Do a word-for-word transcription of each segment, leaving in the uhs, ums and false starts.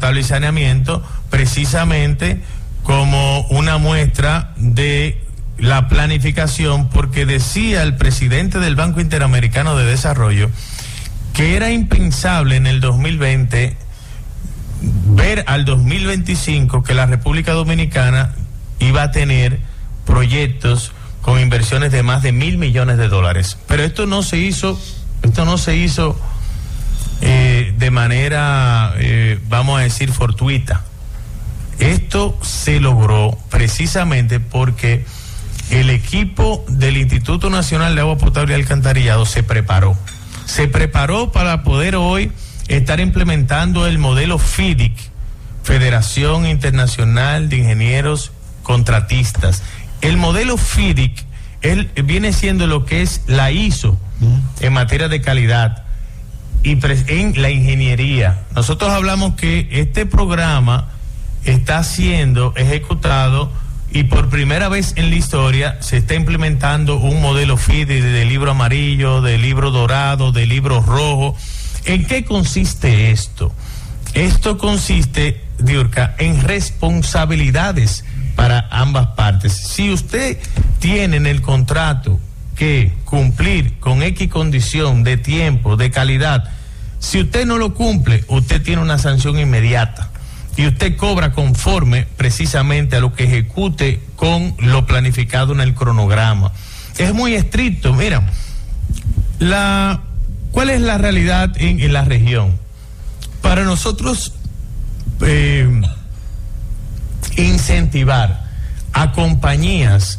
potable y saneamiento, precisamente como una muestra de la planificación, porque decía el presidente del Banco Interamericano de Desarrollo que era impensable en el dos mil veinte ver al dos mil veinticinco que la República Dominicana iba a tener proyectos con inversiones de más de mil millones de dólares. Pero esto no se hizo, esto no se hizo eh, de manera, eh, vamos a decir, fortuita. Esto se logró precisamente porque el equipo del Instituto Nacional de Agua Potable y Alcantarillado se preparó. Se preparó para poder hoy estar implementando el modelo FIDIC, Federación Internacional de Ingenieros Contratistas. El modelo FIDIC él viene siendo lo que es la I S O en materia de calidad y en la ingeniería. Nosotros hablamos que este programa está siendo ejecutado y por primera vez en la historia se está implementando un modelo FIDIC de libro amarillo, de libro dorado, de libro rojo. ¿En qué consiste esto? Esto consiste, Diurka, en responsabilidades para ambas partes. Si usted tiene en el contrato que cumplir con X condición de tiempo, de calidad, si usted no lo cumple, usted tiene una sanción inmediata y usted cobra conforme precisamente a lo que ejecute con lo planificado en el cronograma. Es muy estricto. Mira, la, ¿cuál es la realidad en, en la región? Para nosotros eh, incentivar a compañías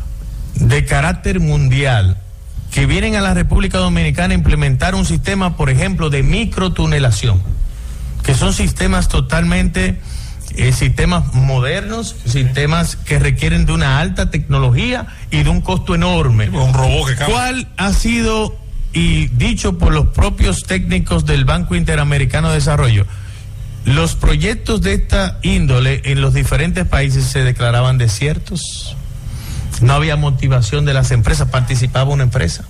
de carácter mundial que vienen a la República Dominicana a implementar un sistema, por ejemplo, de microtunelación, que son sistemas totalmente, eh, sistemas modernos, sistemas que requieren de una alta tecnología y de un costo enorme. Un robot que cabe. ¿Cuál ha sido, y dicho por los propios técnicos del Banco Interamericano de Desarrollo, los proyectos de esta índole en los diferentes países se declaraban desiertos? No había motivación de las empresas, participaba una empresa.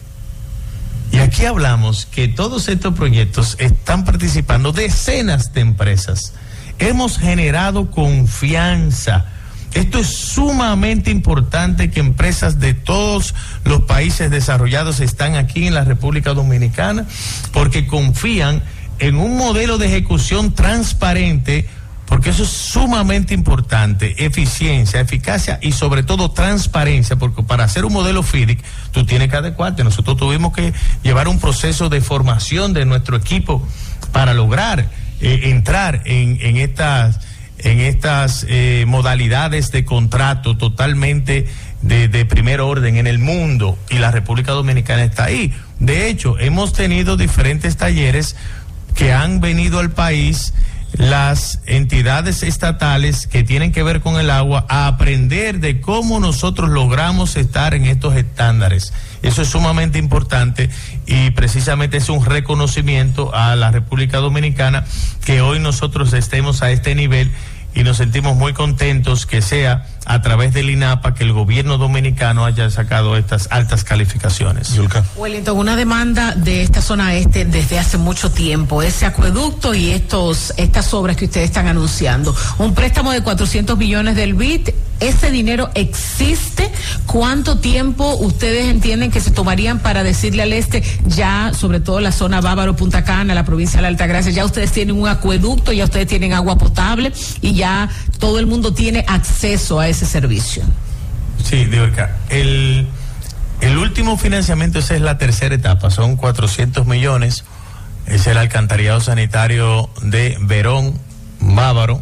Y aquí hablamos que todos estos proyectos están participando decenas de empresas. Hemos generado confianza. Esto es sumamente importante, que empresas de todos los países desarrollados están aquí en la República Dominicana porque confían en un modelo de ejecución transparente, porque eso es sumamente importante: eficiencia, eficacia y sobre todo transparencia, porque para hacer un modelo FIDIC tú tienes que adecuarte. Nosotros tuvimos que llevar un proceso de formación de nuestro equipo para lograr eh, entrar en, en estas en estas eh, modalidades de contrato totalmente de, de primer orden en el mundo, y la República Dominicana está ahí. De hecho, hemos tenido diferentes talleres que han venido al país las entidades estatales que tienen que ver con el agua a aprender de cómo nosotros logramos estar en estos estándares. Eso es sumamente importante y precisamente es un reconocimiento a la República Dominicana que hoy nosotros estemos a este nivel, y nos sentimos muy contentos que sea a través del INAPA que el gobierno dominicano haya sacado estas altas calificaciones. Yulka. Wellington, una demanda de esta zona este desde hace mucho tiempo, ese acueducto y estos estas obras que ustedes están anunciando. Un préstamo de cuatrocientos millones del B I D, ¿ese dinero existe? ¿Cuánto tiempo ustedes entienden que se tomarían para decirle al este, ya sobre todo la zona Bávaro, Punta Cana, la provincia de la Altagracia, ya ustedes tienen un acueducto, ya ustedes tienen agua potable y ya todo el mundo tiene acceso a ese servicio? Sí, Diorca, el, el último financiamiento, esa es la tercera etapa, son cuatrocientos millones, es el alcantarillado sanitario de Verón, Bávaro,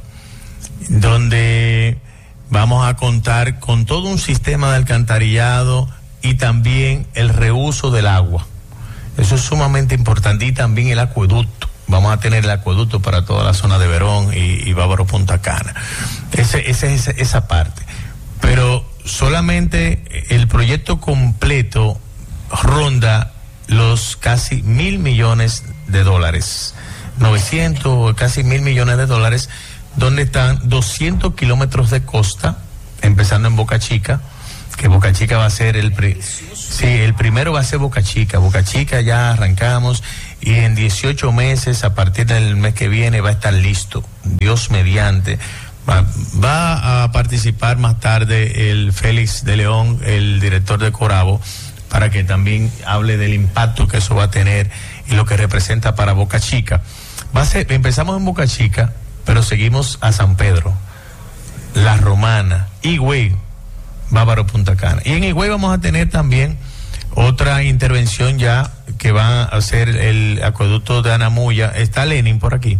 donde vamos a contar con todo un sistema de alcantarillado y también el reuso del agua. Eso es sumamente importante, y también el acueducto. Vamos a tener el acueducto para toda la zona de Verón y, y Bávaro, Punta Cana. Ese, ese, esa, esa parte. Pero solamente el proyecto completo ronda los casi mil millones de dólares. novecientos, casi mil millones de dólares, donde están doscientos kilómetros de costa, empezando en Boca Chica, que Boca Chica va a ser el pri sí, el primero va a ser Boca Chica. Boca Chica ya arrancamos y en dieciocho meses, a partir del mes que viene, va a estar listo, Dios mediante. Va, va a participar más tarde el Félix de León, el director de Corabo, para que también hable del impacto que eso va a tener y lo que representa para Boca Chica. Va a ser, empezamos en Boca Chica, pero seguimos a San Pedro, La Romana, Higüey, Bávaro, Punta Cana. Y en Higüey vamos a tener también otra intervención ya que va a hacer el acueducto de Anamuya. Está Lenin por aquí,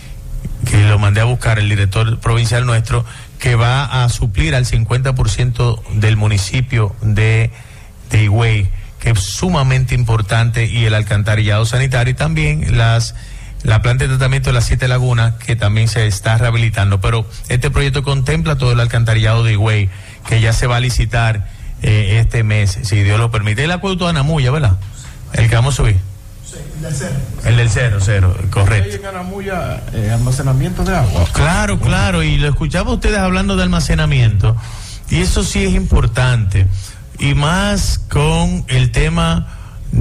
que lo mandé a buscar, el director provincial nuestro, que va a suplir al cincuenta por ciento del municipio de, de Higüey, que es sumamente importante, y el alcantarillado sanitario, y también las la planta de tratamiento de las Siete Lagunas, que también se está rehabilitando. Pero este proyecto contempla todo el alcantarillado de Higüey, que ya se va a licitar eh, este mes, si Dios lo permite. El acueducto de Anamuya, ¿verdad? El que vamos a subir. Sí, el del cero. El del cero, cero, correcto. ¿Hay en Anamuya eh, almacenamiento de agua? Claro, claro, y lo escuchaba ustedes hablando de almacenamiento, y eso sí es importante, y más con el tema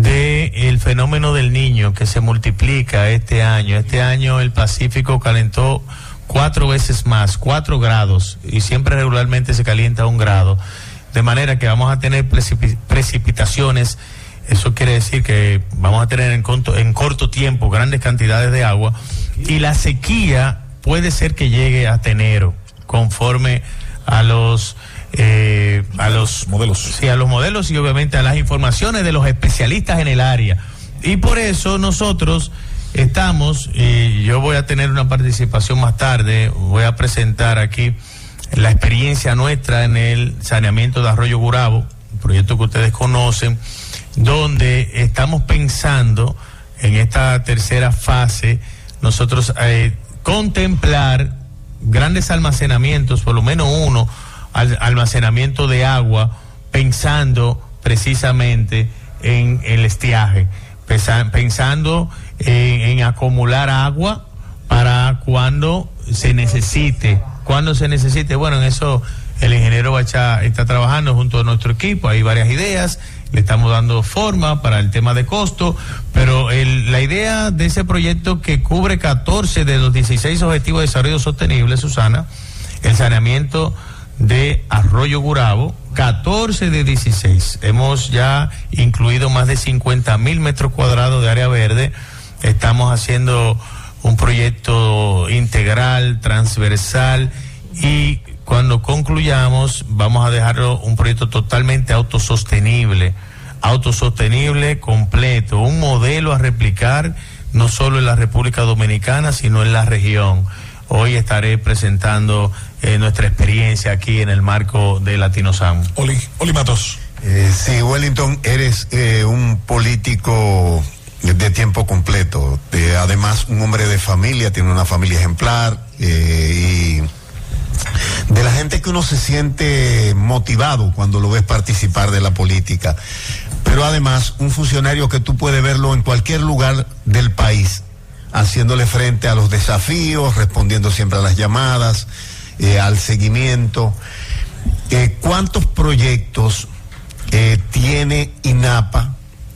de el fenómeno del Niño, que se multiplica este año. Este año el Pacífico calentó cuatro veces más, cuatro grados, y siempre regularmente se calienta un grado, de manera que vamos a tener precip precipitaciones. Eso quiere decir que vamos a tener en corto, en corto tiempo grandes cantidades de agua, y la sequía puede ser que llegue hasta enero, conforme a los eh, a los modelos, sí, a los modelos y obviamente a las informaciones de los especialistas en el área. Y por eso nosotros estamos, y yo voy a tener una participación más tarde, voy a presentar aquí la experiencia nuestra en el saneamiento de Arroyo Gurabo, un proyecto que ustedes conocen, donde estamos pensando en esta tercera fase, nosotros eh, contemplar grandes almacenamientos, por lo menos uno, al, almacenamiento de agua, pensando precisamente en el estiaje, pesa, pensando en, en acumular agua para cuando se necesite, cuando se necesite. Bueno, en eso el ingeniero Bachá está trabajando junto a nuestro equipo, hay varias ideas, le estamos dando forma para el tema de costo, pero el, la idea de ese proyecto, que cubre catorce de los dieciséis objetivos de desarrollo sostenible, Susana, el saneamiento de Arroyo Gurabo, catorce de dieciséis, hemos ya incluido más de cincuenta mil metros cuadrados de área verde, estamos haciendo un proyecto integral, transversal, y cuando concluyamos vamos a dejarlo un proyecto totalmente autosostenible, autosostenible completo, un modelo a replicar no solo en la República Dominicana, sino en la región. Hoy estaré presentando eh, nuestra experiencia aquí en el marco de Latinosan. Oli, Oli Matos. Eh, sí, Wellington, eres eh, un político de tiempo completo, eh, además un hombre de familia, tiene una familia ejemplar, eh, y de la gente que uno se siente motivado cuando lo ves participar de la política, pero además un funcionario que tú puedes verlo en cualquier lugar del país, haciéndole frente a los desafíos, respondiendo siempre a las llamadas, eh, al seguimiento. Eh, ¿Cuántos proyectos eh, tiene INAPA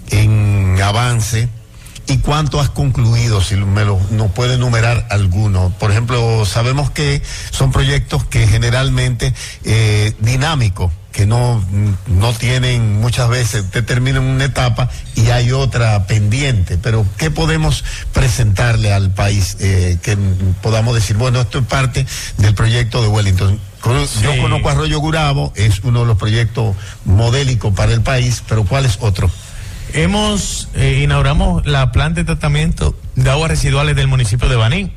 en avance y cuánto has concluido? Si me lo no puede enumerar alguno. Por ejemplo, sabemos que son proyectos que generalmente eh, dinámicos, que no, no tienen, muchas veces te terminan una etapa y hay otra pendiente, pero ¿qué podemos presentarle al país eh, que podamos decir, bueno, esto es parte del proyecto de Wellington? Sí. Yo conozco Arroyo Gurabo, es uno de los proyectos modélicos para el país, pero ¿cuál es otro? Hemos, eh, inauguramos la planta de tratamiento de aguas residuales del municipio de Baní,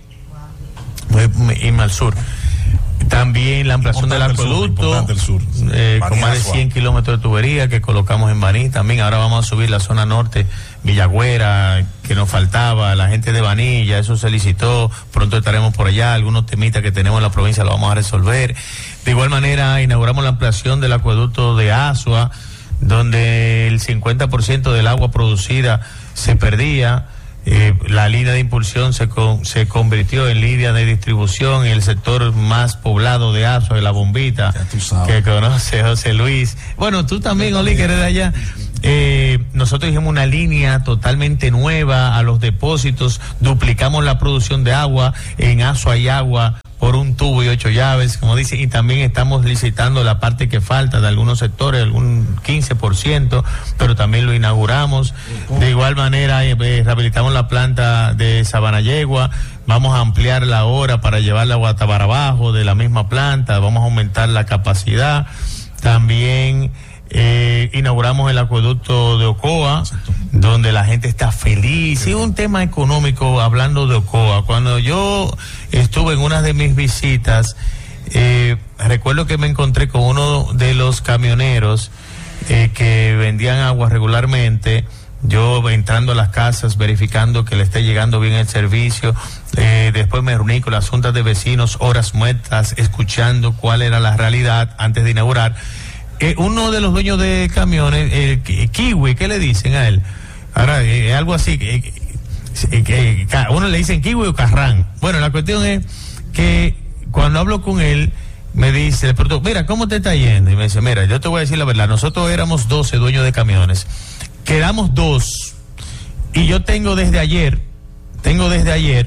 y al sur. También la ampliación del acueducto, eh, con más de cien kilómetros de tubería que colocamos en Baní. También ahora vamos a subir la zona norte, Villagüera, que nos faltaba, la gente de Baní, ya eso se licitó, pronto estaremos por allá, algunos temitas que tenemos en la provincia lo vamos a resolver. De igual manera, inauguramos la ampliación del acueducto de Asua, donde el cincuenta por ciento del agua producida se perdía. Eh, la línea de impulsión se, con, se convirtió en línea de distribución en el sector más poblado de Azua, de La Bombita, que conoce José Luis. Bueno, tú también, Oli, que eres de allá. Eh, nosotros hicimos una línea totalmente nueva a los depósitos, duplicamos la producción de agua en Azua y Agua por un tubo y ocho llaves, como dice, y también estamos licitando la parte que falta de algunos sectores, algún quince por ciento, pero también lo inauguramos. De igual manera, eh, rehabilitamos la planta de Sabanayegua, vamos a ampliar la hora para llevarla a Guatabarabajo de la misma planta, vamos a aumentar la capacidad. También Eh, inauguramos el acueducto de Ocoa, exacto, donde la gente está feliz. Y un tema económico, hablando de Ocoa, cuando yo estuve en una de mis visitas, eh, recuerdo que me encontré con uno de los camioneros eh, que vendían agua regularmente. Yo entrando a las casas, verificando que le esté llegando bien el servicio, eh, después me reuní con las juntas de vecinos, horas muertas, escuchando cuál era la realidad antes de inaugurar. Eh, uno de los dueños de camiones, eh, Kiwi, ¿qué le dicen a él? Ahora, eh, algo así, eh, eh, eh, uno le dicen Kiwi o Carrán. Bueno, la cuestión es que cuando hablo con él, me dice, le pregunto, mira, ¿cómo te está yendo? Y me dice, mira, yo te voy a decir la verdad, nosotros éramos doce dueños de camiones, quedamos dos, y yo tengo desde ayer, tengo desde ayer,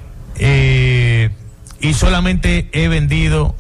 eh, y solamente he vendido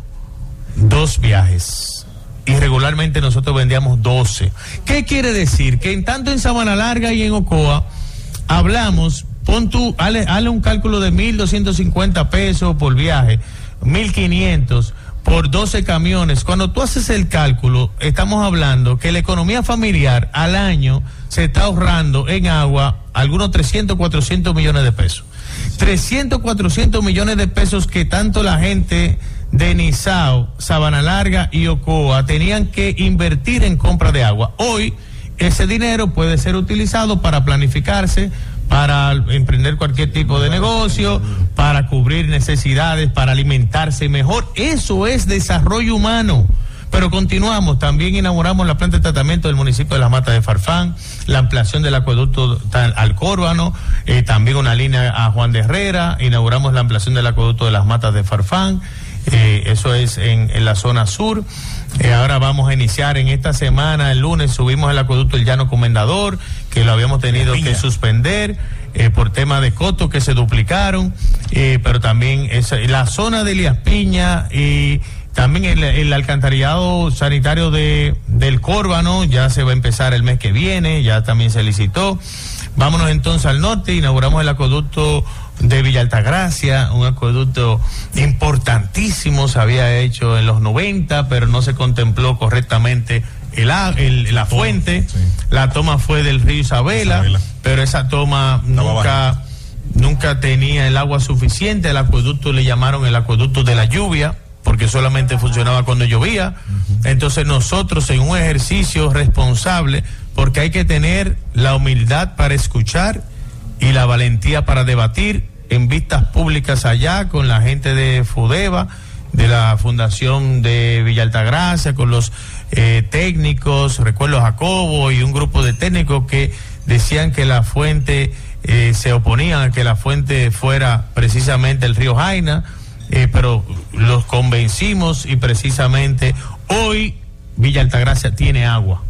dos viajes. Y regularmente nosotros vendíamos doce. ¿Qué quiere decir? Que en tanto en Sabana Larga y en Ocoa hablamos, pon tú, hale, hale un cálculo de mil doscientos cincuenta pesos por viaje, mil quinientos por doce camiones. Cuando tú haces el cálculo, estamos hablando que la economía familiar al año se está ahorrando en agua algunos trescientos, cuatrocientos millones de pesos. trescientos, cuatrocientos millones de pesos que tanto la gente de Nizao, Sabana Larga y Ocoa tenían que invertir en compra de agua. Hoy ese dinero puede ser utilizado para planificarse, para emprender cualquier tipo de negocio, para cubrir necesidades, para alimentarse mejor. Eso es desarrollo humano. Pero continuamos, también inauguramos la planta de tratamiento del municipio de Las Matas de Farfán, la ampliación del acueducto al Córbano, eh, también una línea a Juan de Herrera, inauguramos la ampliación del acueducto de Las Matas de Farfán, eh, eso es en, en la zona sur. Eh, ahora vamos a iniciar en esta semana, el lunes subimos el acueducto El Llano Comendador, que lo habíamos tenido que suspender eh, por tema de costos que se duplicaron, eh, pero también esa, la zona de Elías Piña y también el, el alcantarillado sanitario de del Córbano ya se va a empezar el mes que viene, ya también se licitó. Vámonos entonces al norte, inauguramos el acueducto de Villa Altagracia, un acueducto importantísimo, se había hecho en los noventa, pero no se contempló correctamente el, el la fuente. Sí. La toma fue del río Isabela, Isabela. pero esa toma Estaba nunca baja. nunca tenía el agua suficiente. El acueducto le llamaron el acueducto de la lluvia, porque solamente funcionaba cuando llovía. Uh-huh. Entonces nosotros, en un ejercicio responsable, porque hay que tener la humildad para escuchar y la valentía para debatir en vistas públicas allá con la gente de FUDEVA, de la Fundación de Villa Altagracia, con los eh, técnicos, recuerdo Jacobo y un grupo de técnicos que decían que la fuente, eh, se oponían a que la fuente fuera precisamente el río Jaina, eh, pero los convencimos y precisamente hoy Villa Altagracia tiene agua.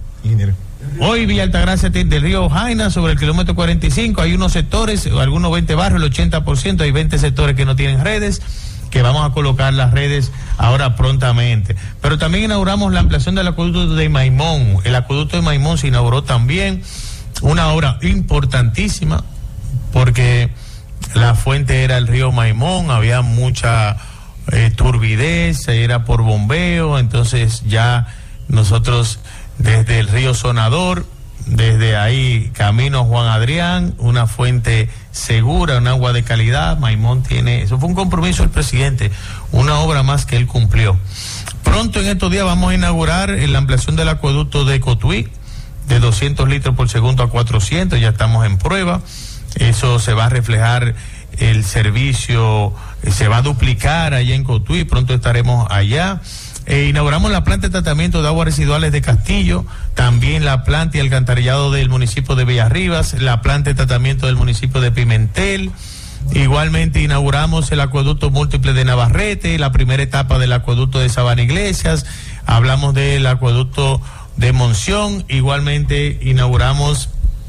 Hoy Villa Altagracia tiene del río Jaina sobre el kilómetro cuarenta y cinco, hay unos sectores, algunos veinte barrios, el ochenta por ciento, hay veinte sectores que no tienen redes, que vamos a colocar las redes ahora prontamente. Pero también inauguramos la ampliación del acueducto de Maimón. El acueducto de Maimón se inauguró también, una obra importantísima, porque la fuente era el río Maimón, había mucha eh, turbidez, era por bombeo, entonces ya nosotros desde el río Sonador, desde ahí camino Juan Adrián, una fuente segura, un agua de calidad. Maimón tiene, eso fue un compromiso del presidente, una obra más que él cumplió. Pronto en estos días vamos a inaugurar la ampliación del acueducto de Cotuí, de doscientos litros por segundo a cuatrocientos, ya estamos en prueba. Eso se va a reflejar, el servicio se va a duplicar allá en Cotuí, pronto estaremos allá. Eh, inauguramos la planta de tratamiento de aguas residuales de Castillo, también la planta y alcantarillado del municipio de Villarribas, la planta de tratamiento del municipio de Pimentel. Igualmente inauguramos el acueducto múltiple de Navarrete, la primera etapa del acueducto de Sabana Iglesias, hablamos del acueducto de Monción, igualmente inauguramos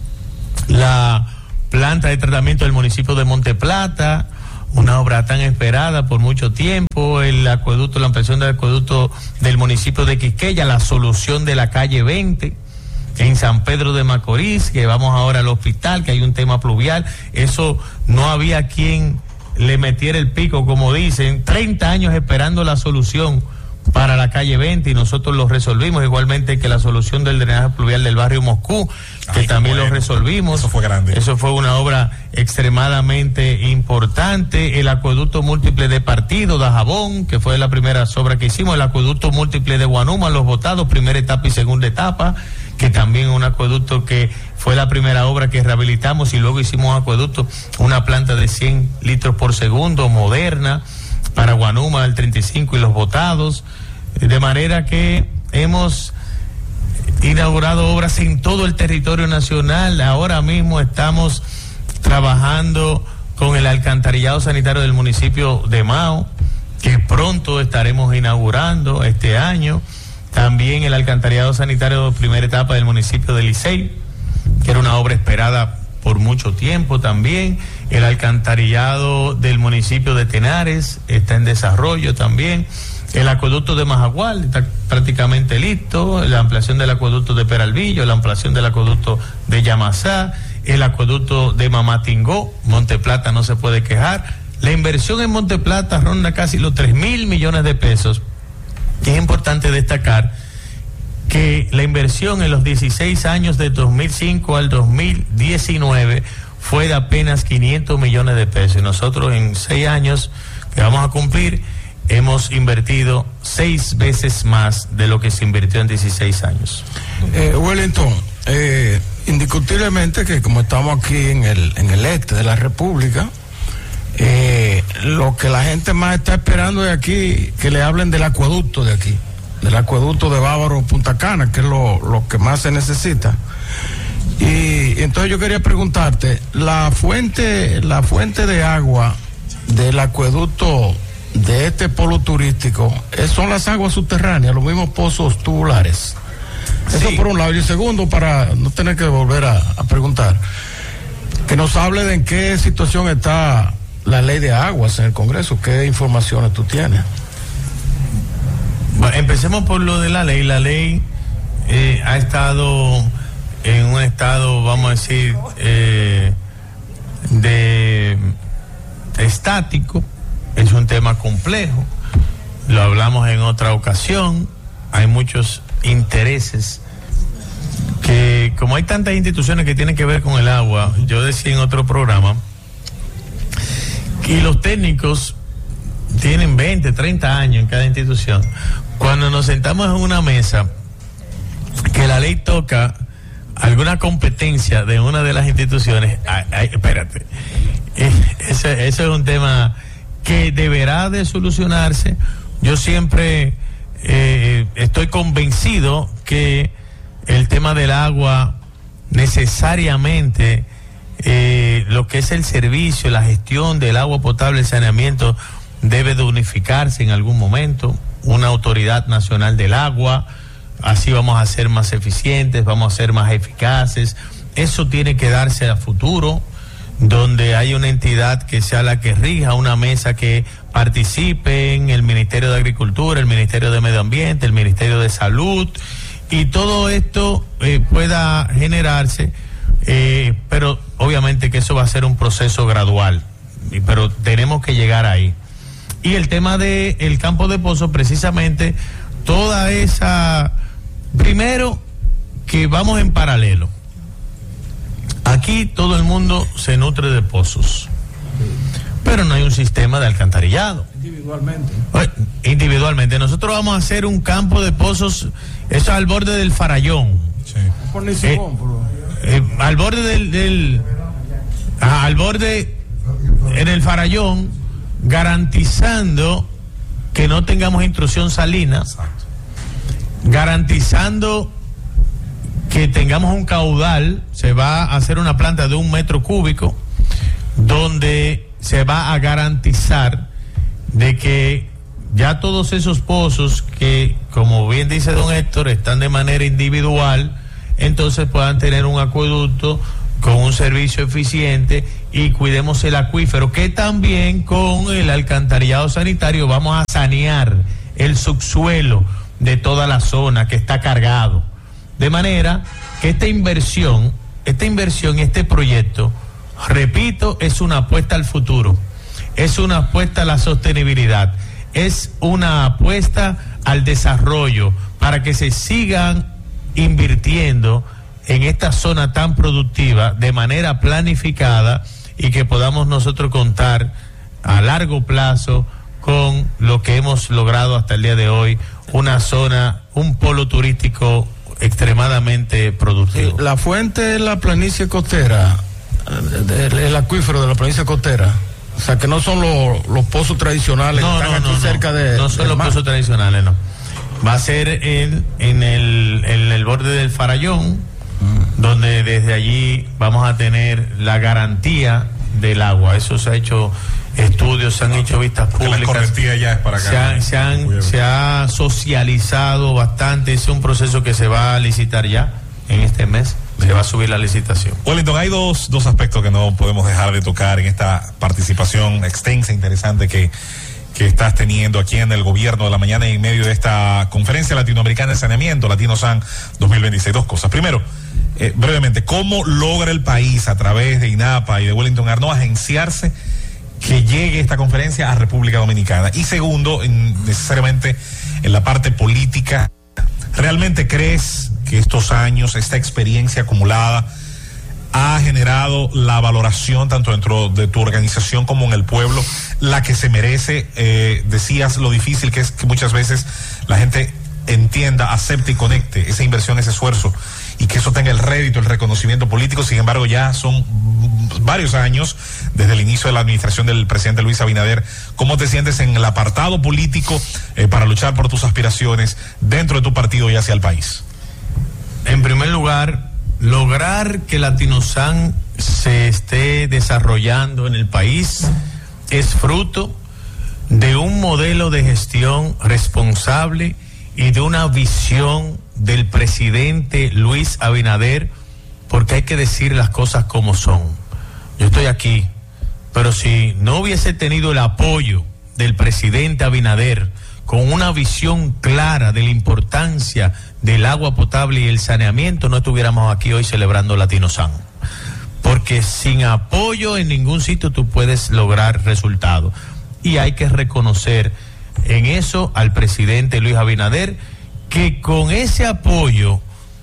la planta de tratamiento del municipio de Monteplata, una obra tan esperada por mucho tiempo, el acueducto, la ampliación del acueducto del municipio de Quisqueya, la solución de la calle veinte en San Pedro de Macorís, que vamos ahora al hospital, que hay un tema pluvial, eso no había quien le metiera el pico, como dicen, treinta años esperando la solución para la calle veinte y nosotros lo resolvimos, igualmente que la solución del drenaje pluvial del barrio Moscú, que Ay, también bueno. lo resolvimos. Eso fue grande. Eso fue una obra extremadamente importante. El acueducto múltiple de Partido, Dajabón, que fue la primera obra que hicimos. El acueducto múltiple de Guanuma, Los Botados, primera etapa y segunda etapa, que también es un acueducto que fue la primera obra que rehabilitamos y luego hicimos un acueducto, una planta de cien litros por segundo, moderna, para Guanuma, el treinta y cinco y Los Botados, de manera que hemos inaugurado obras en todo el territorio nacional. Ahora mismo estamos trabajando con el alcantarillado sanitario del municipio de Mao, que pronto estaremos inaugurando este año. También el alcantarillado sanitario de primera etapa del municipio de Licey, que era una obra esperada por mucho tiempo también. El alcantarillado del municipio de Tenares está en desarrollo también. El acueducto de Majagual está prácticamente listo. La ampliación del acueducto de Peralvillo, la ampliación del acueducto de Yamasá, el acueducto de Mamatingó, Monteplata no se puede quejar. La inversión en Monteplata ronda casi los tres mil millones de pesos. Y es importante destacar que la inversión en los dieciséis años de dos mil cinco al dos mil diecinueve fue de apenas quinientos millones de pesos. Y nosotros en seis años que vamos a cumplir hemos invertido seis veces más de lo que se invirtió en dieciséis años. Eh, Wellington, eh, indiscutiblemente que como estamos aquí en el, en el este de la República, eh, lo que la gente más está esperando de aquí, que le hablen del acueducto de aquí, del acueducto de Bávaro Punta Cana, que es lo, lo que más se necesita. Y entonces yo quería preguntarte, la fuente, la fuente de agua del acueducto de este polo turístico, son las aguas subterráneas, los mismos pozos tubulares. Eso sí. Por un lado. Y el segundo, para no tener que volver a, a preguntar, que nos hable de en qué situación está la ley de aguas en el Congreso, qué informaciones tú tienes. Bueno, empecemos por lo de la ley. La ley eh, ha estado en un estado, vamos a decir, eh, de estático. Es un tema complejo, lo hablamos en otra ocasión, hay muchos intereses que, como hay tantas instituciones que tienen que ver con el agua, yo decía en otro programa, que los técnicos tienen veinte, treinta años en cada institución. Cuando nos sentamos en una mesa, que la ley toca alguna competencia de una de las instituciones, ay, ay, espérate, eso, eso es un tema que deberá de solucionarse. Yo siempre eh, estoy convencido que el tema del agua necesariamente eh, lo que es el servicio, la gestión del agua potable, el saneamiento debe de unificarse en algún momento, una autoridad nacional del agua, así vamos a ser más eficientes, vamos a ser más eficaces. Eso tiene que darse a futuro, donde hay una entidad que sea la que rija, una mesa que participe en el Ministerio de Agricultura, el Ministerio de Medio Ambiente, el Ministerio de Salud, y todo esto eh, pueda generarse, eh, pero obviamente que eso va a ser un proceso gradual, pero tenemos que llegar ahí. Y el tema de el campo de pozos, precisamente, toda esa, primero, que vamos en paralelo. Aquí todo el mundo se nutre de pozos, pero no hay un sistema de alcantarillado. Individualmente. Individualmente. Nosotros vamos a hacer un campo de pozos, eso es al borde del Farallón. Sí. Por eh, eh, al borde del, del ah, al borde en el Farallón, garantizando que no tengamos intrusión salina, exacto, garantizando que tengamos un caudal. Se va a hacer una planta de un metro cúbico donde se va a garantizar de que ya todos esos pozos que, como bien dice don Héctor, están de manera individual, entonces puedan tener un acueducto con un servicio eficiente y cuidemos el acuífero, que también con el alcantarillado sanitario vamos a sanear el subsuelo de toda la zona que está cargado. De manera que esta inversión, esta inversión, este proyecto, repito, es una apuesta al futuro, es una apuesta a la sostenibilidad, es una apuesta al desarrollo para que se sigan invirtiendo en esta zona tan productiva de manera planificada y que podamos nosotros contar a largo plazo con lo que hemos logrado hasta el día de hoy, una zona, un polo turístico extremadamente productivo. La fuente es la planicie costera, el, el acuífero de la planicie costera. O sea, que no son los, los pozos tradicionales no, que están no, aquí no, cerca no, de... No son los mar. pozos tradicionales, no. Va a ser en, en, el, en el borde del Farallón, mm. donde desde allí vamos a tener la garantía del agua. Eso se ha hecho estudios, se han hecho vistas públicas. La correntía ya es para acá. Se, ha, se, han, se ha socializado bastante. Es un proceso que se va a licitar ya en este mes. Se va a subir la licitación. Wellington, hay dos, dos aspectos que no podemos dejar de tocar en esta participación extensa, interesante que, que estás teniendo aquí en el gobierno de la mañana y en medio de esta conferencia latinoamericana de saneamiento, LatinoSan dos mil veintiséis. Dos cosas. Primero, eh, brevemente, ¿cómo logra el país a través de INAPA y de Wellington Arnaud agenciarse que llegue esta conferencia a República Dominicana? Y segundo, en, necesariamente en la parte política, ¿realmente crees que estos años, esta experiencia acumulada ha generado la valoración tanto dentro de tu organización como en el pueblo, la que se merece? Eh, decías lo difícil que es que muchas veces la gente entienda, acepte y conecte esa inversión, ese esfuerzo, y que eso tenga el rédito, el reconocimiento político. Sin embargo, ya son varios años desde el inicio de la administración del presidente Luis Abinader. ¿Cómo te sientes en el apartado político eh, para luchar por tus aspiraciones dentro de tu partido y hacia el país? En primer lugar, lograr que LatinoSan se esté desarrollando en el país es fruto de un modelo de gestión responsable y de una visión del presidente Luis Abinader, porque hay que decir las cosas como son. Yo estoy aquí, pero si no hubiese tenido el apoyo del presidente Abinader con una visión clara de la importancia del agua potable y el saneamiento, no estuviéramos aquí hoy celebrando LatinoSan. Porque sin apoyo en ningún sitio tú puedes lograr resultados. Y hay que reconocer en eso al presidente Luis Abinader, que con ese apoyo,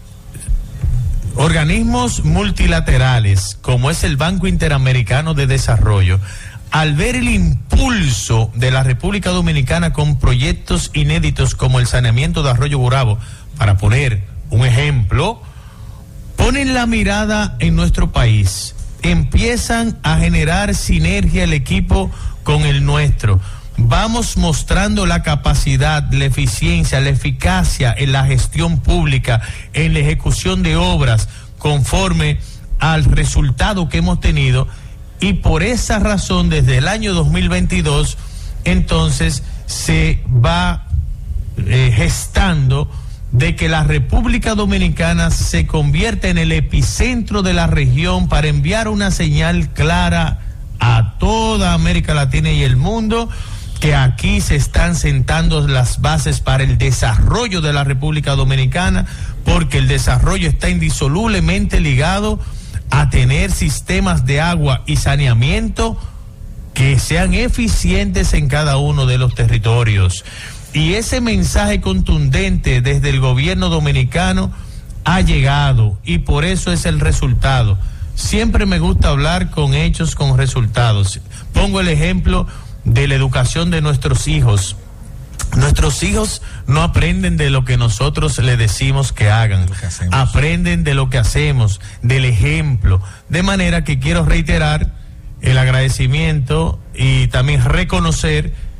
organismos multilaterales como es el Banco Interamericano de Desarrollo, al ver el impulso de la República Dominicana con proyectos inéditos como el saneamiento de Arroyo Burabo, para poner un ejemplo, ponen la mirada en nuestro país, empiezan a generar sinergia el equipo con el nuestro. Vamos mostrando la capacidad, la eficiencia, la eficacia en la gestión pública, en la ejecución de obras, conforme al resultado que hemos tenido. Y por esa razón, desde el año dos mil veintidós, entonces se va eh, gestando de que la República Dominicana se convierta en el epicentro de la región para enviar una señal clara a toda América Latina y el mundo, que aquí se están sentando las bases para el desarrollo de la República Dominicana, porque el desarrollo está indisolublemente ligado a tener sistemas de agua y saneamiento que sean eficientes en cada uno de los territorios. Y ese mensaje contundente desde el gobierno dominicano ha llegado, y por eso es el resultado. Siempre me gusta hablar con hechos, con resultados. Pongo el ejemplo de la educación de nuestros hijos. Nuestros hijos no aprenden de lo que nosotros les decimos que hagan, que aprenden de lo que hacemos, del ejemplo. De manera que quiero reiterar el agradecimiento y también reconocer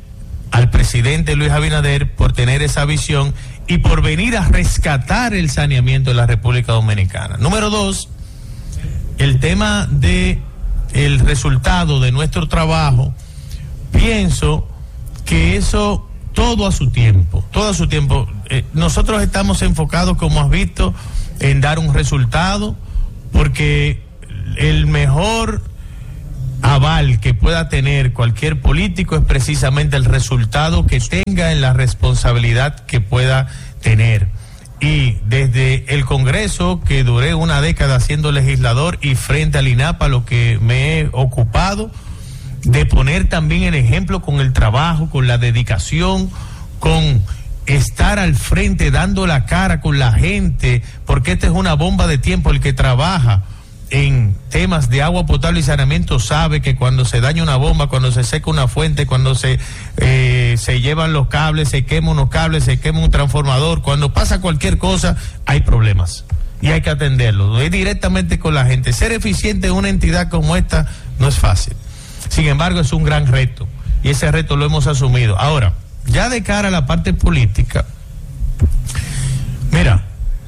al presidente Luis Abinader por tener esa visión y por venir a rescatar el saneamiento de la República Dominicana. Número dos, el tema de el resultado de nuestro trabajo, pienso que eso todo a su tiempo, todo a su tiempo. Eh, nosotros estamos enfocados, como has visto, en dar un resultado, porque el mejor aval que pueda tener cualquier político es precisamente el resultado que tenga en la responsabilidad que pueda tener. Y desde el Congreso, que duré una década siendo legislador, y frente al INAPA, lo que me he ocupado de poner también el ejemplo con el trabajo, con la dedicación, con estar al frente, dando la cara con la gente, porque esta es una bomba de tiempo. El que trabaja en temas de agua potable y saneamiento sabe que cuando se daña una bomba, cuando se seca una fuente, cuando se eh, se llevan los cables, se queman unos cables, se quema un transformador, cuando pasa cualquier cosa, hay problemas y hay que atenderlo. Es directamente con la gente. Ser eficiente en una entidad como esta no es fácil. Sin embargo, es un gran reto y ese reto lo hemos asumido. Ahora, ya de cara a la parte política, mira,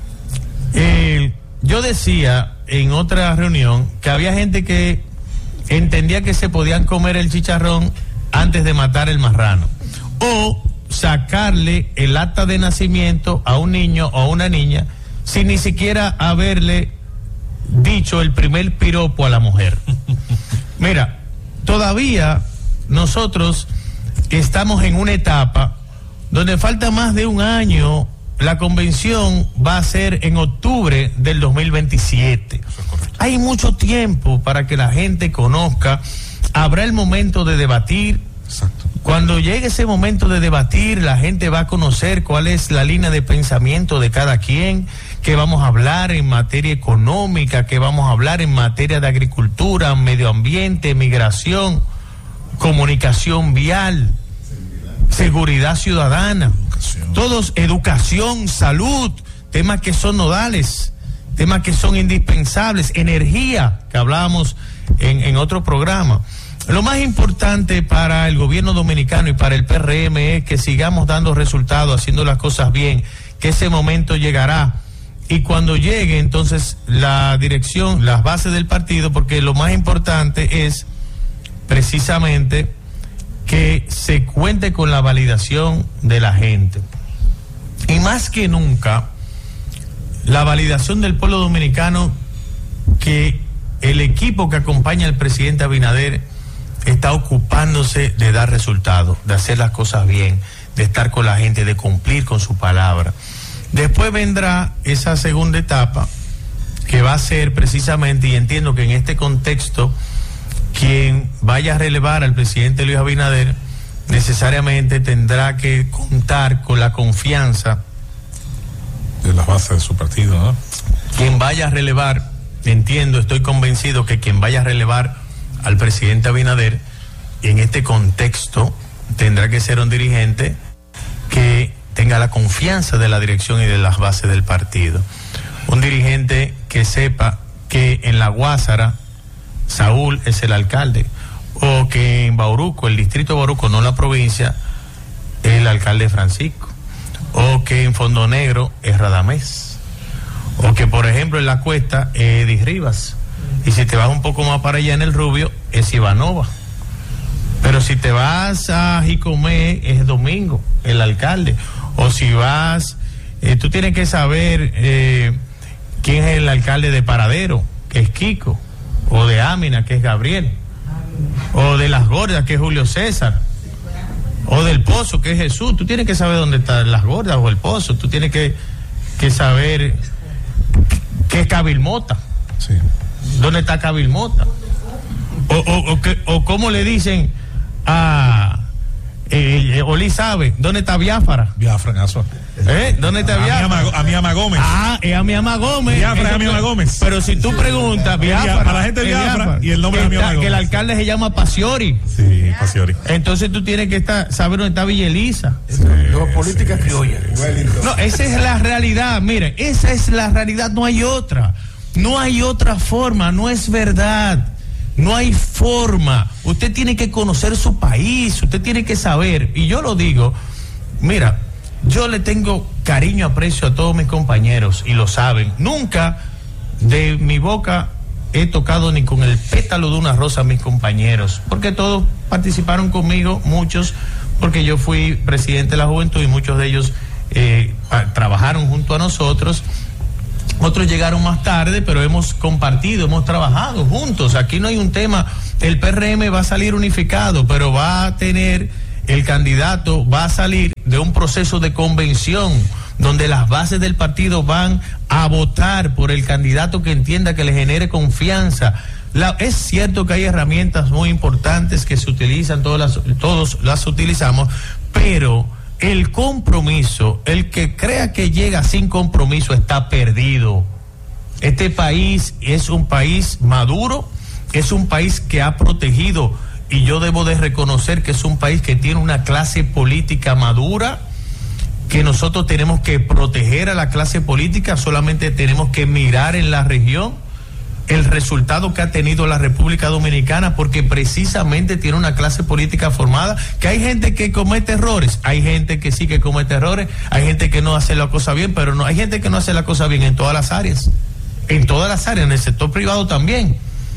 eh, yo decía en otra reunión que había gente que entendía que se podían comer el chicharrón antes de matar el marrano, o sacarle el acta de nacimiento a un niño o a una niña sin ni siquiera haberle dicho el primer piropo a la mujer. Mira, todavía nosotros estamos en una etapa donde falta más de un año. La convención va a ser en octubre del dos mil veintisiete. Hay mucho tiempo para que la gente conozca. Habrá el momento de debatir. Exacto. Cuando llegue ese momento de debatir, la gente va a conocer cuál es la línea de pensamiento de cada quien, que vamos a hablar en materia económica, que vamos a hablar en materia de agricultura, medio ambiente, migración, comunicación vial, seguridad ciudadana. Todos, educación, salud, temas que son nodales, temas que son indispensables, energía, que hablábamos en, en otro programa. Lo más importante para el gobierno dominicano y para el P R M es que sigamos dando resultados, haciendo las cosas bien, que ese momento llegará. Y cuando llegue, entonces, la dirección, las bases del partido, porque lo más importante es precisamente que se cuente con la validación de la gente. Y más que nunca, la validación del pueblo dominicano, que el equipo que acompaña al presidente Abinader está ocupándose de dar resultados, de hacer las cosas bien, de estar con la gente, de cumplir con su palabra. Después vendrá esa segunda etapa, que va a ser precisamente, y entiendo que en este contexto, quien vaya a relevar al presidente Luis Abinader necesariamente tendrá que contar con la confianza de las bases de su partido, ¿no? Quien vaya a relevar, entiendo, estoy convencido que quien vaya a relevar al presidente Abinader en este contexto tendrá que ser un dirigente que tenga la confianza de la dirección y de las bases del partido. Un dirigente que sepa que en La Guásara Saúl es el alcalde, o que en Bauruco, el distrito de Bauruco, no la provincia, es el alcalde Francisco, o que en Fondo Negro es Radamés, o que por ejemplo en La Cuesta es Edith Rivas, y si te vas un poco más para allá en El Rubio es Ivanova, pero si te vas a Jicomé es Domingo, el alcalde, o si vas, eh, tú tienes que saber eh, quién es el alcalde de Paradero, que es Kiko, o de Ámina, que es Gabriel, o de Las Gordas, que es Julio César, o del Pozo, que es Jesús. Tú tienes que saber dónde están Las Gordas o el Pozo. Tú tienes que, que saber qué es Cabilmota, sí. Dónde está Cabilmota, o, o, o, que, o cómo le dicen a eh, eh, Oli sabe dónde está Biafara. Biafra, eso. ¿Eh? ¿Dónde está Biafra? A mi ama Gómez. Ah, es a mi ama Gómez. Biafra es a mi ama Gómez. Pero si tú preguntas, Biafra, para la gente de Biafra, Biafra, y el nombre de mi ama Gómez. Que el alcalde se llama Pasiori. Sí, Pasiori. Entonces tú tienes que estar, saber dónde está Villa Elisa. Sí, no, política sí, criolla. Sí. No, esa es la realidad. Miren, esa es la realidad. No hay otra. No hay otra forma. No es verdad No hay forma. Usted tiene que conocer su país, usted tiene que saber. Y yo lo digo, mira, yo le tengo cariño, aprecio a todos mis compañeros y lo saben. Nunca de mi boca he tocado ni con el pétalo de una rosa a mis compañeros, porque todos participaron conmigo, muchos, porque yo fui presidente de la juventud y muchos de ellos eh, trabajaron junto a nosotros. Otros llegaron más tarde, pero hemos compartido, hemos trabajado juntos. Aquí no hay un tema, el P R M va a salir unificado, pero va a tener, el candidato va a salir de un proceso de convención, donde las bases del partido van a votar por el candidato que entienda que le genere confianza. La, es cierto que hay herramientas muy importantes que se utilizan, todas las, todos las utilizamos, pero el compromiso, el que crea que llega sin compromiso está perdido. Este país es un país maduro, es un país que ha protegido, y yo debo de reconocer que es un país que tiene una clase política madura, que nosotros tenemos que proteger a la clase política. Solamente tenemos que mirar en la región el resultado que ha tenido la República Dominicana, porque precisamente tiene una clase política formada. Que hay gente que comete errores, hay gente que sí que comete errores, hay gente que no hace la cosa bien, pero no hay gente que no hace la cosa bien en todas las áreas, en todas las áreas, en el sector privado también.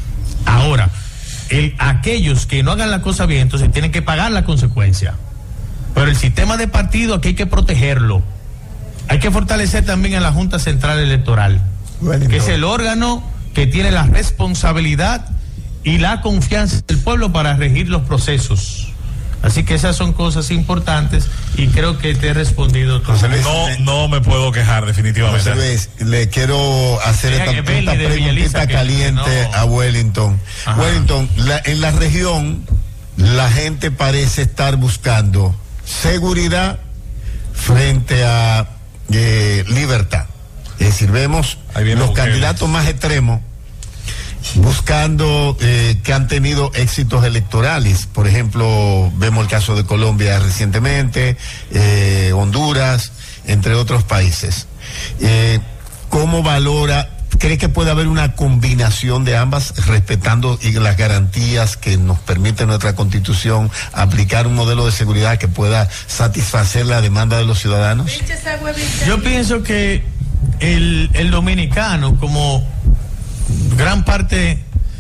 Ahora, el, aquellos que no hagan la cosa bien, entonces tienen que pagar la consecuencia. Pero el sistema de partido aquí hay que protegerlo. Hay que fortalecer también a la Junta Central Electoral, bueno, que no. es el órgano que tiene la responsabilidad y la confianza del pueblo para regir los procesos. Así que esas son cosas importantes y creo que te he respondido todo. José Luis, no, no me puedo quejar definitivamente. José Luis, le quiero hacer esta, esta preguntita caliente no. a Wellington. Ajá. Wellington, la, en la región la gente parece estar buscando seguridad frente a eh, libertad. Es decir, vemos los candidatos más extremos buscando eh, que han tenido éxitos electorales. Por ejemplo, vemos el caso de Colombia recientemente, eh, Honduras, entre otros países. Eh, ¿Cómo valora? ¿Cree que puede haber una combinación de ambas, respetando las garantías que nos permite nuestra Constitución, aplicar un modelo de seguridad que pueda satisfacer la demanda de los ciudadanos? Yo pienso que el, el dominicano, como gran parte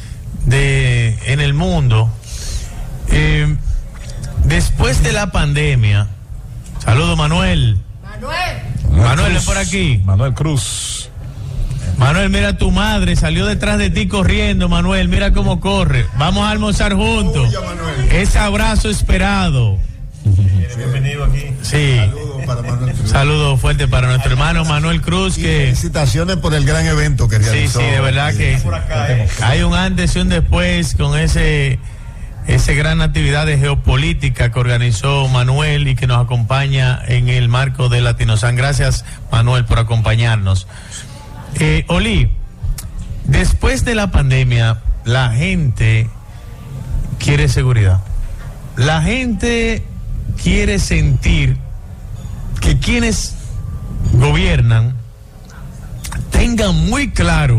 de en el mundo, eh, después de la pandemia, saludo Manuel. Manuel. Manuel, ven por aquí. Manuel Cruz. Manuel, mira, tu madre salió detrás de ti corriendo, Manuel, mira cómo corre. Vamos a almorzar juntos. Ese abrazo esperado. Bienvenido aquí. Sí. Saludos para Manuel Cruz. Saludo fuerte para nuestro hermano Manuel Cruz. Que... felicitaciones por el gran evento que realizó. Sí, sí, de verdad que hay un antes y un después con ese esa gran actividad de geopolítica que organizó Manuel y que nos acompaña en el marco de Latinosan. Gracias, Manuel, por acompañarnos. Eh, Oli, después de la pandemia, la gente quiere seguridad. La gente quiere sentir que quienes gobiernan tengan muy claro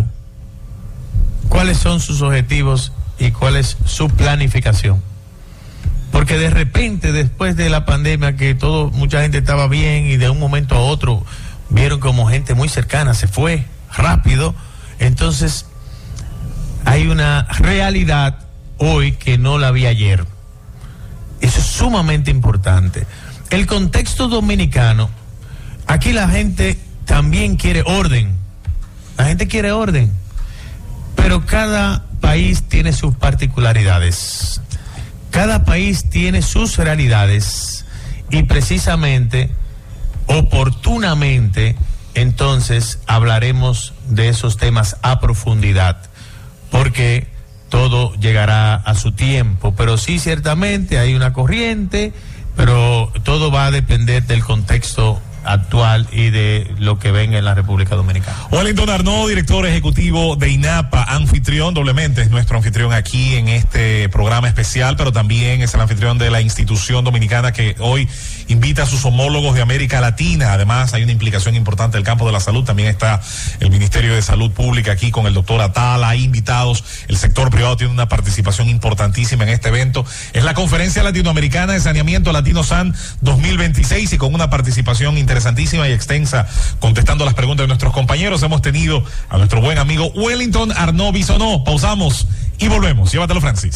cuáles son sus objetivos y cuál es su planificación. Porque de repente, después de la pandemia, que todo, mucha gente estaba bien y de un momento a otro vieron como gente muy cercana se fue rápido, entonces hay una realidad hoy que no la vi ayer. Eso es sumamente importante. El contexto dominicano, aquí la gente también quiere orden, la gente quiere orden, pero cada país tiene sus particularidades, cada país tiene sus realidades, y precisamente, oportunamente, entonces hablaremos de esos temas a profundidad, porque todo llegará a su tiempo. Pero sí, ciertamente hay una corriente, pero todo va a depender del contexto actual y de lo que venga en la República Dominicana. Wellington Arnaud, director ejecutivo de INAPA, anfitrión, doblemente es nuestro anfitrión aquí en este programa especial, pero también es el anfitrión de la institución dominicana que hoy invita a sus homólogos de América Latina. Además, hay una implicación importante del campo de la salud. También está el Ministerio de Salud Pública aquí con el doctor Atala, hay invitados. El sector privado tiene una participación importantísima en este evento. Es la Conferencia Latinoamericana de Saneamiento Latino-San dos mil veintiséis y con una participación interesantísima y extensa contestando las preguntas de nuestros compañeros. Hemos tenido a nuestro buen amigo Wellington Arnaud Bisonó. Pausamos y volvemos. Llévatelo, Francis.